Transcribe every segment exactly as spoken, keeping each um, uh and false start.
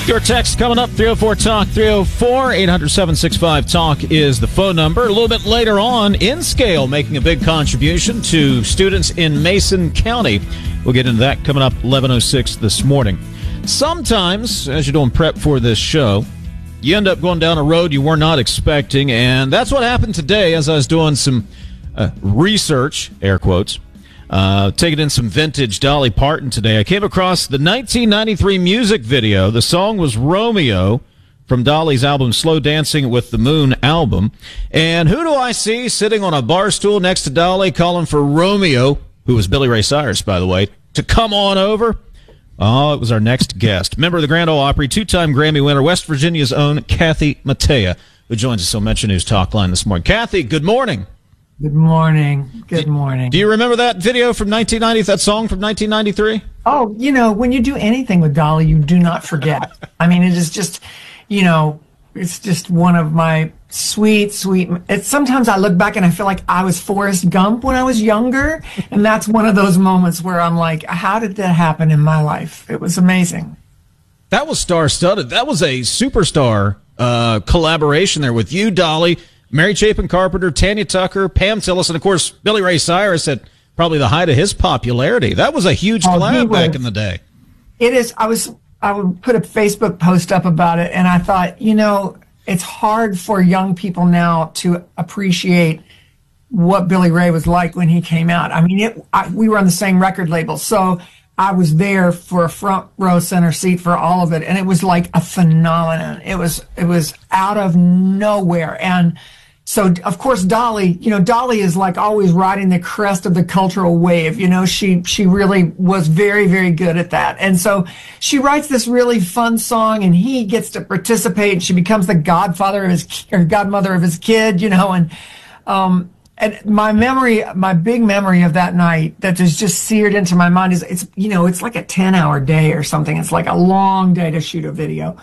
Your text coming up, three oh four talk, three oh four, eight hundred, seven six five, talk is the phone number. A little bit later on, InScale making a big contribution to students in Mason County. We'll get into that coming up eleven oh six this morning. Sometimes, as you're doing prep for this show, you end up going down a road you were not expecting, and that's what happened today as I was doing some uh, research, air quotes, Uh, taking in some vintage Dolly Parton today. I came across the nineteen ninety-three music video. The song was Romeo from Dolly's album Slow Dancing with the Moon album. And who do I see sitting on a bar stool next to Dolly calling for Romeo, who was Billy Ray Cyrus, by the way, to come on over? Oh, it was our next guest. Member of the Grand Ole Opry, two-time Grammy winner, West Virginia's own Kathy Mattea, who joins us on Metro News Talk Line this morning. Kathy, good morning. Good morning. Good morning. Do you remember that video from nineteen ninety, that song from nineteen ninety-three? Oh, you know, when you do anything with Dolly, you do not forget. I mean, it is just, you know, it's just one of my sweet, sweet. It's, sometimes I look back and I feel like I was Forrest Gump when I was younger. And that's one of those moments where I'm like, how did that happen in my life? It was amazing. That was star-studded. That was a superstar uh, collaboration there with you, Dolly, Mary Chapin Carpenter, Tanya Tucker, Pam Tillis, and, of course, Billy Ray Cyrus at probably the height of his popularity. That was a huge oh, collab back in the day. It is. I was. I would put a Facebook post up about it, and I thought, you know, it's hard for young people now to appreciate what Billy Ray was like when he came out. I mean, it, I, we were on the same record label, so I was there for a front row center seat for all of it, and it was like a phenomenon. It was. It was out of nowhere, and so, of course, Dolly, you know, Dolly is like always riding the crest of the cultural wave. You know, she, she really was very, very good at that. And so she writes this really fun song and he gets to participate. She becomes the godfather of his, or godmother of his kid, you know, and, um, and my memory, my big memory of that night that is just seared into my mind is it's, you know, it's like a ten hour day or something. It's like a long day to shoot a video.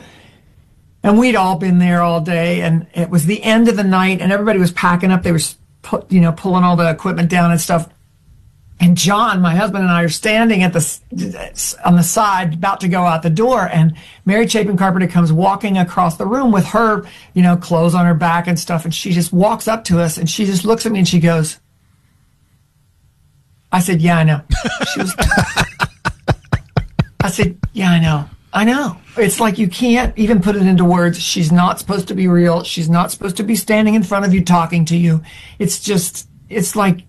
And we'd all been there all day, and it was the end of the night, and everybody was packing up. They were, you know, pulling all the equipment down and stuff. And John, my husband, and I are standing at the on the side, about to go out the door, and Mary Chapin Carpenter comes walking across the room with her, you know, clothes on her back and stuff, and she just walks up to us, and she just looks at me, and she goes, I said, yeah, I know. She was, I said, yeah, I know. I know. It's like you can't even put it into words. She's not supposed to be real. She's not supposed to be standing in front of you talking to you. It's just, it's like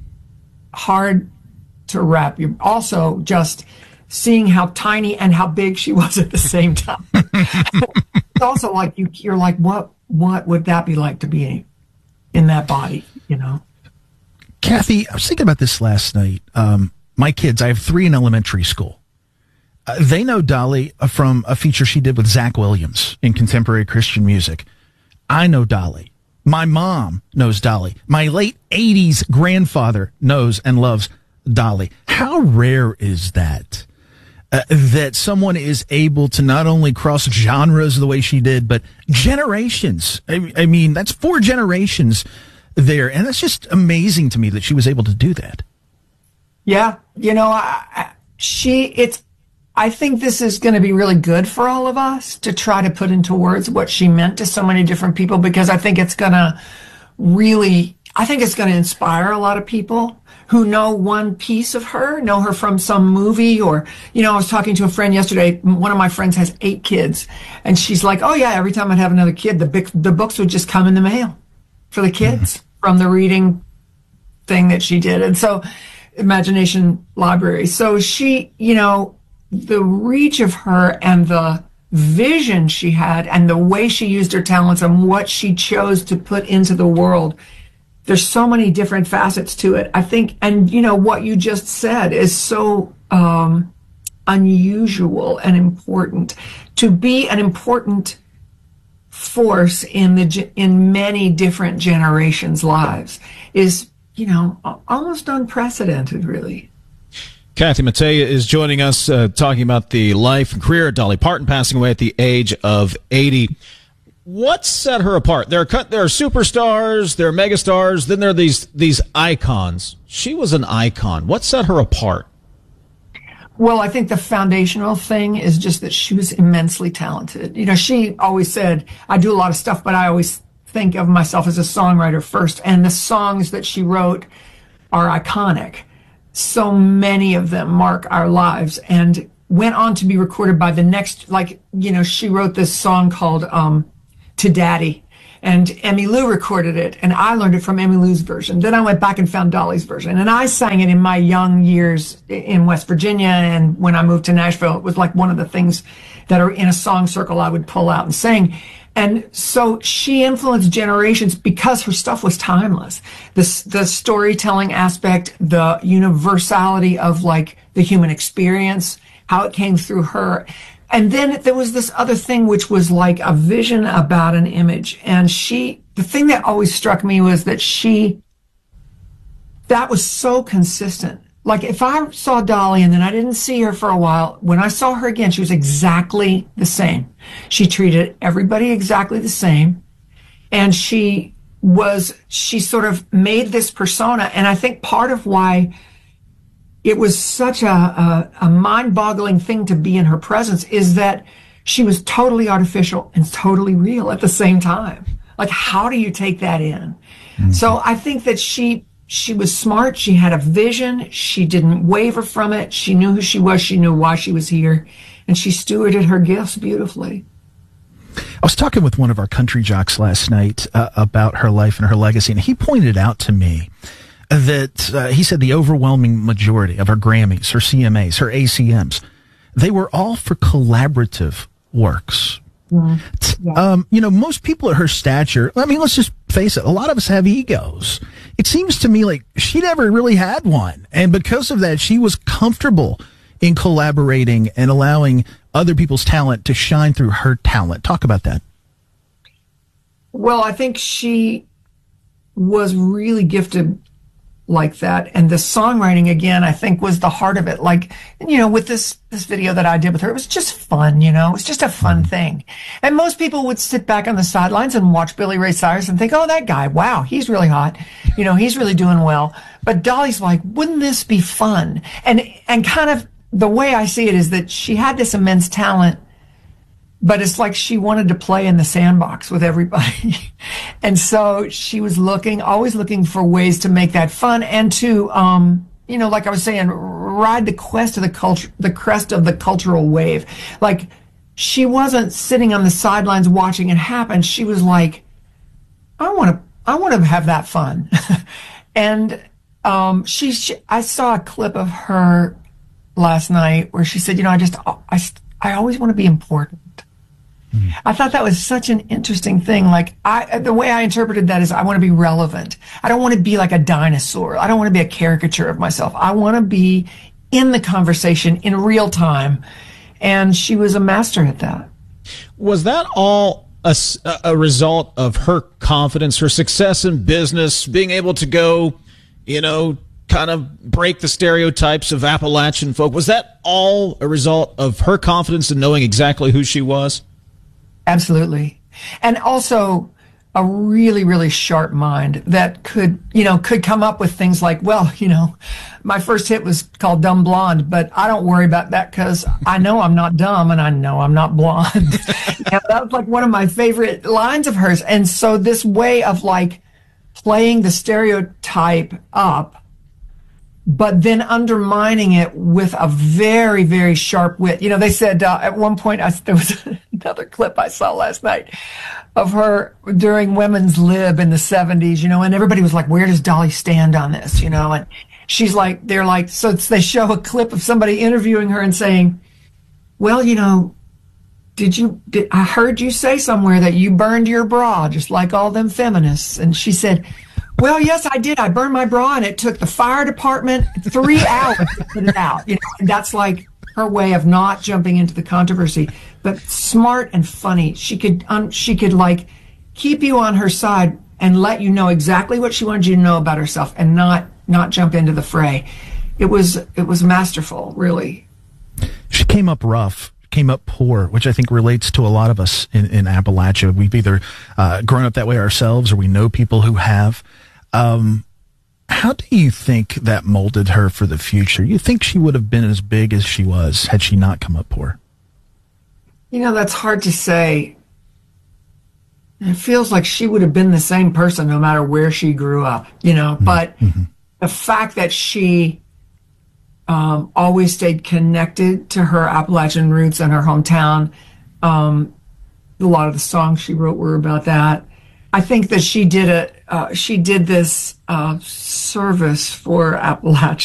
hard to wrap. You also just seeing how tiny and how big she was at the same time. It's also like you, you're like, what, what would that be like to be in that body, you know? Kathy, I was thinking about this last night. Um, my kids, I have three in elementary school. Uh, they know Dolly from a feature she did with Zach Williams in contemporary Christian music. I know Dolly. My mom knows Dolly. My late eighties grandfather knows and loves Dolly. How rare is that? Uh, that someone is able to not only cross genres the way she did, but generations. I, I mean, that's four generations there. And that's just amazing to me that she was able to do that. Yeah. You know, I, I, she, it's, I think this is going to be really good for all of us to try to put into words what she meant to so many different people, because I think it's going to really, I think it's going to inspire a lot of people who know one piece of her, know her from some movie, or, you know, I was talking to a friend yesterday. One of my friends has eight kids, and she's like, oh yeah, every time I'd have another kid, the big, the books would just come in the mail for the kids mm-hmm. from the reading thing that she did. And so, Imagination Library. So she, you know, the reach of her and the vision she had and the way she used her talents and what she chose to put into the world. There's so many different facets to it, I think. And, you know, what you just said is so um, unusual and important. To be an important force in the in many different generations' lives is, you know, almost unprecedented, really. Kathy Mattea is joining us, uh, talking about the life and career of Dolly Parton, passing away at the age of eighty. What set her apart? There are there are superstars, there are megastars, then there are these these icons. She was an icon. What set her apart? Well, I think the foundational thing is just that she was immensely talented. You know, she always said, I do a lot of stuff, but I always think of myself as a songwriter first. And the songs that she wrote are iconic. So many of them mark our lives and went on to be recorded by the next, like, you know, she wrote this song called um, To Daddy. And Emmylou recorded it, and I learned it from Emmylou's version. Then I went back and found Dolly's version, and I sang it in my young years in West Virginia. And when I moved to Nashville, it was like one of the things that are in a song circle I would pull out and sing. And so she influenced generations because her stuff was timeless. The, the storytelling aspect, the universality of like the human experience, how it came through her. And then there was this other thing, which was like a vision about an image. And she, the thing that always struck me was that she, that was so consistent. Like if I saw Dolly and then I didn't see her for a while, when I saw her again, she was exactly the same. She treated everybody exactly the same. And she was, she sort of made this persona. And I think part of why it was such a, a, a mind-boggling thing to be in her presence is that she was totally artificial and totally real at the same time. Like, how do you take that in? Mm-hmm. So I think that she she was smart. She had a vision. She didn't waver from it. She knew who she was. She knew why she was here. And she stewarded her gifts beautifully. I was talking with one of our country jocks last night uh, about her life and her legacy, and he pointed out to me that uh, he said the overwhelming majority of her Grammys, her C M As, her A C Ms, they were all for collaborative works. Mm, yeah. Um, you know, most people at her stature, I mean, let's just face it, a lot of us have egos. It seems to me like she never really had one. And because of that, she was comfortable in collaborating and allowing other people's talent to shine through her talent. Talk about that. Well, I think she was really gifted like that. And the songwriting, again, I think was the heart of it. Like, you know, with this, this video that I did with her, it was just fun, you know, it was just a fun thing. And most people would sit back on the sidelines and watch Billy Ray Cyrus and think, oh, that guy, wow, he's really hot. You know, he's really doing well. But Dolly's like, wouldn't this be fun? And, and kind of the way I see it is that she had this immense talent, but it's like she wanted to play in the sandbox with everybody. And so she was looking, always looking for ways to make that fun and to, um, you know, like I was saying, ride the quest of the culture, the crest of the cultural wave. Like she wasn't sitting on the sidelines watching it happen. She was like, I want to, I want to have that fun. And, um, she, she, I saw a clip of her last night where she said, you know, I just, I, I always want to be important. I thought that was such an interesting thing. Like I, the way I interpreted that is I want to be relevant. I don't want to be like a dinosaur. I don't want to be a caricature of myself. I want to be in the conversation in real time. And she was a master at that. Was that all a, a result of her confidence, her success in business, being able to go, you know, kind of break the stereotypes of Appalachian folk? Was that all a result of her confidence in knowing exactly who she was? Absolutely. And also a really, really sharp mind that could, you know, could come up with things like, well, you know, my first hit was called Dumb Blonde, but I don't worry about that because I know I'm not dumb and I know I'm not blonde. Yeah, that was like one of my favorite lines of hers. And so this way of like playing the stereotype up, but then undermining it with a very, very sharp wit. You know, they said uh, at one point, I, there was another clip I saw last night of her during Women's Lib in the seventies, you know, and everybody was like, where does Dolly stand on this, you know? And she's like, they're like, so it's, they show a clip of somebody interviewing her and saying, well, you know, did you, did, I heard you say somewhere that you burned your bra just like all them feminists. And she said, well, yes, I did. I burned my bra, and it took the fire department three hours to put it out. You know, and that's like her way of not jumping into the controversy, but smart and funny. She could, um, she could like keep you on her side and let you know exactly what she wanted you to know about herself, and not not jump into the fray. It was it was masterful, really. She came up rough. Came up poor, which I think relates to a lot of us in, in Appalachia. We've either uh, grown up that way ourselves or we know people who have. Um, How do you think that molded her for the future? You think she would have been as big as she was had she not come up poor? You know, that's hard to say. It feels like she would have been the same person no matter where she grew up, you know, mm-hmm. but mm-hmm. the fact that she um, always stayed connected to her Appalachian roots and her hometown, um, a lot of the songs she wrote were about that. I think that she did a uh, she did this uh, service for Appalachia.